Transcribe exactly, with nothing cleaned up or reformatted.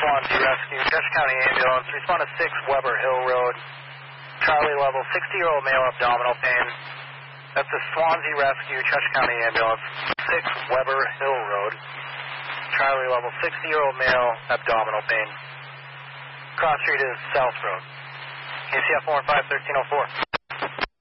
Swansea Rescue, Church County Ambulance, respond to six Weber Hill Road, Charlie level, sixty-year-old male abdominal pain. That's the Swansea Rescue, Church County Ambulance, six Weber Hill Road, Charlie level, sixty-year-old male abdominal pain. Cross Street is South Road. K C F four one five, thirteen oh four.